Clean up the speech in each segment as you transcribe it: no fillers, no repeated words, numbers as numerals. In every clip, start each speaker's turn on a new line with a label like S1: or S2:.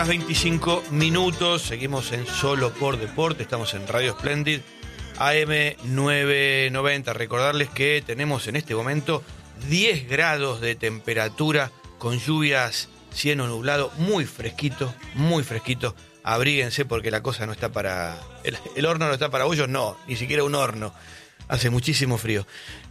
S1: horas 25 minutos. Seguimos en Solo por Deporte. Estamos en Radio Splendid, AM 990. Recordarles que tenemos en este momento 10 grados de temperatura con lluvias, cielo nublado, muy fresquito, muy fresquito. Abríguense porque la cosa no está para... El horno no está para bollos, no, ni siquiera un horno. Hace muchísimo frío.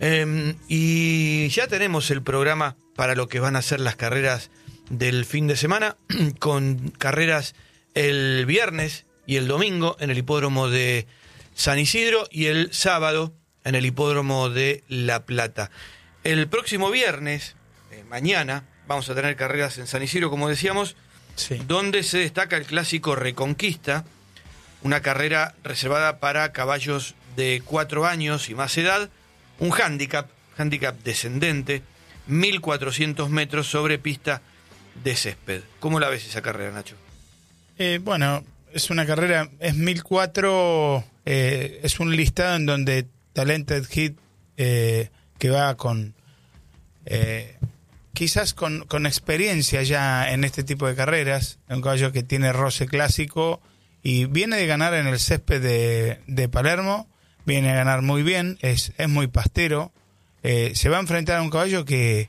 S1: Y ya tenemos el programa para lo que van a ser las carreras del fin de semana, con carreras el viernes y el domingo en el hipódromo de San Isidro y el sábado en el hipódromo de La Plata. El próximo viernes, mañana, vamos a tener carreras en San Isidro, como decíamos, sí, donde se destaca el clásico Reconquista, una carrera reservada para caballos de 4 años y más edad, un handicap descendente, 1.400 metros sobre pista de césped. ¿Cómo la ves esa carrera, Nacho?
S2: Bueno, es una carrera, es 1.400, es un listado en donde Talented Hit, que va con, quizás con experiencia ya en este tipo de carreras, un caballo que tiene roce clásico y viene de ganar en el césped de Palermo, viene a ganar muy bien, es muy pastero, se va a enfrentar a un caballo que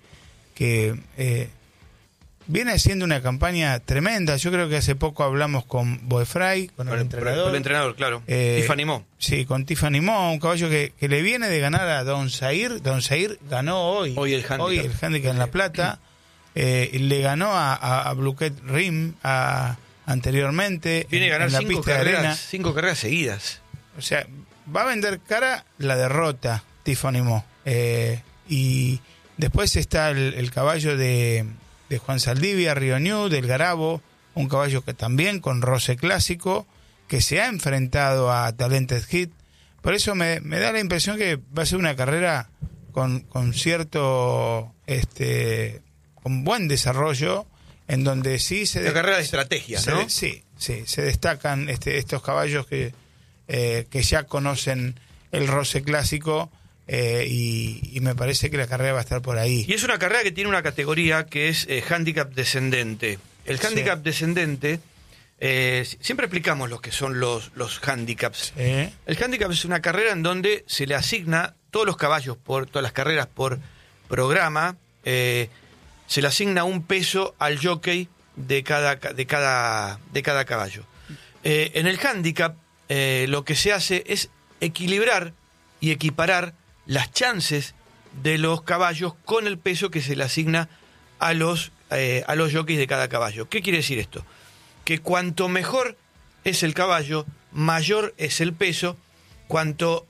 S2: viene haciendo una campaña tremenda. Yo creo que hace poco hablamos con Boefray, con el entrenador. Con
S1: el entrenador, claro. Tiffany Mo.
S2: Sí, con Tiffany Mo, un caballo que le viene de ganar a Don Zair. Don Zair ganó hoy el handicap en La Plata. Le ganó a Bluquet Rim anteriormente.
S1: Viene a ganar
S2: en la pista de arena.
S1: 5 carreras seguidas.
S2: O sea, va a vender cara la derrota Tiffany Mo. Y después está el caballo de Juan Saldivia, Río New, del Garabo, un caballo que también con roce clásico, que se ha enfrentado a Talented Hit. Por eso me da la impresión que va a ser una carrera con cierto, con buen desarrollo, en donde sí se...
S1: Una carrera de estrategia, ¿no?
S2: Sí, se destacan estos caballos que ya conocen el roce clásico. Y me parece que la carrera va a estar por ahí.
S1: Y es una carrera que tiene una categoría que es handicap descendente. El handicap descendente, siempre explicamos lo que son los handicaps. El handicap es una carrera en donde se le asigna todos los caballos, todas las carreras por programa, se le asigna un peso al jockey de cada caballo. En el handicap lo que se hace es equilibrar y equiparar las chances de los caballos con el peso que se le asigna a los jockeys de cada caballo. ¿Qué quiere decir esto? Que cuanto mejor es el caballo, mayor es el peso. Cuanto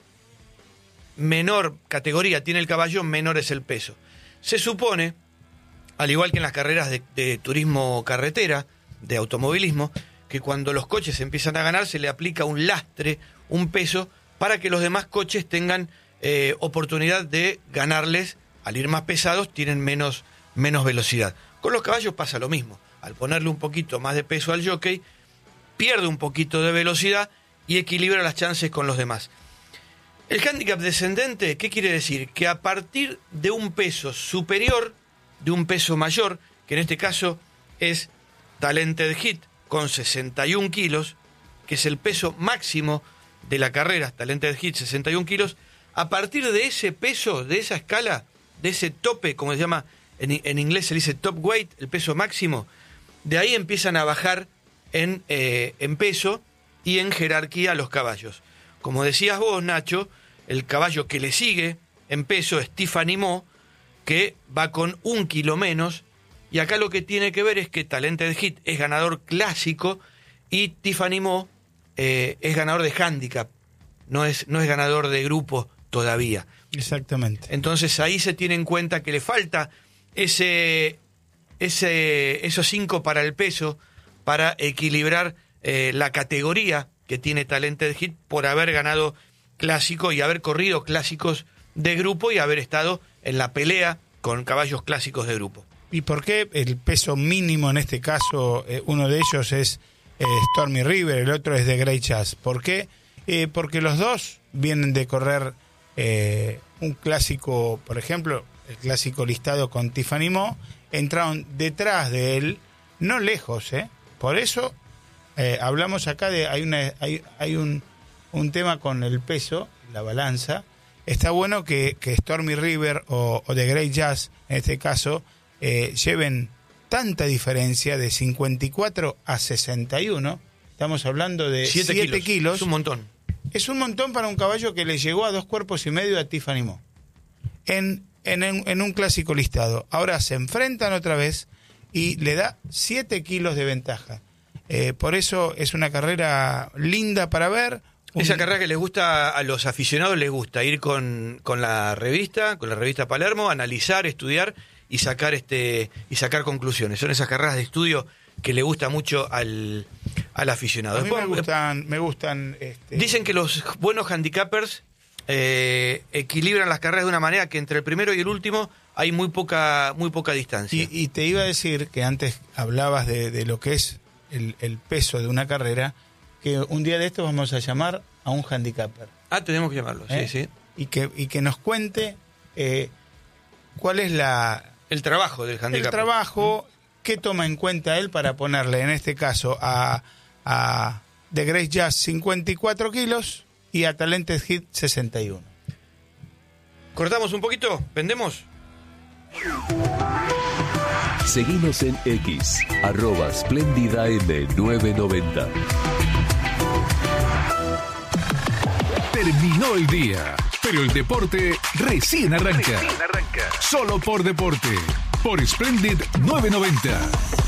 S1: menor categoría tiene el caballo, menor es el peso. Se supone, al igual que en las carreras de turismo carretera, de automovilismo, que cuando los coches empiezan a ganar se le aplica un lastre, un peso, para que los demás coches tengan oportunidad de ganarles. Al ir más pesados tienen menos velocidad. Con los caballos pasa lo mismo. Al ponerle un poquito más de peso al jockey, pierde un poquito de velocidad y equilibra las chances con los demás. El handicap descendente, ¿qué quiere decir? Que a partir de un peso superior, de un peso mayor, que en este caso es Talented Hit con 61 kilos, que es el peso máximo de la carrera, Talented Hit, 61 kilos, a partir de ese peso, de esa escala, de ese tope, como se llama, en inglés se dice top weight, el peso máximo, de ahí empiezan a bajar en peso y en jerarquía los caballos. Como decías vos, Nacho, el caballo que le sigue en peso es Tiffany Mo, que va con 1 kilo menos, y acá lo que tiene que ver es que Talented Hit es ganador clásico y Tiffany Mo es ganador de handicap, no es ganador de grupo todavía.
S2: Exactamente.
S1: Entonces ahí se tiene en cuenta que le falta esos 5 para el peso, para equilibrar la categoría que tiene Talented Hit por haber ganado clásico y haber corrido clásicos de grupo y haber estado en la pelea con caballos clásicos de grupo.
S2: ¿Y por qué el peso mínimo en este caso, uno de ellos es Stormy River, el otro es de Grey Chas? ¿Por qué? Porque los dos vienen de correr un clásico, por ejemplo, el clásico listado con Tiffany Mo, entraron detrás de él, no lejos, Por eso hablamos acá de hay un tema con el peso, la balanza. Está bueno que Stormy River o The Great Jazz, en este caso, lleven tanta diferencia de 54 a 61. Estamos hablando de 7 kilos.
S1: Es un montón.
S2: Es un montón para un caballo que le llegó a 2,5 cuerpos a Tiffany Moore en un clásico listado. Ahora se enfrentan otra vez y le da 7 kilos de ventaja. Por eso es una carrera linda para ver.
S1: Esa carrera que les gusta a los aficionados, les gusta ir con la revista Palermo, analizar, estudiar y sacar conclusiones. Son esas carreras de estudio que le gusta mucho al aficionado.
S2: A mí me gustan.
S1: Dicen que los buenos handicappers equilibran las carreras de una manera que entre el primero y el último hay muy poca distancia.
S2: Y te iba a decir que antes hablabas de lo que es el peso de una carrera, que un día de estos vamos a llamar a un handicapper.
S1: Tenemos que llamarlo, sí.
S2: Y que nos cuente cuál es
S1: el trabajo del handicapper.
S2: El trabajo, qué toma en cuenta él para ponerle, en este caso, a The Great Jazz 54 kilos y a Talented Hit 61.
S1: ¿Cortamos un poquito? ¿Vendemos?
S3: Seguimos en X, @SplendidaM990. Terminó el día, pero el deporte recién arranca. Solo por Deporte, por Splendid 990.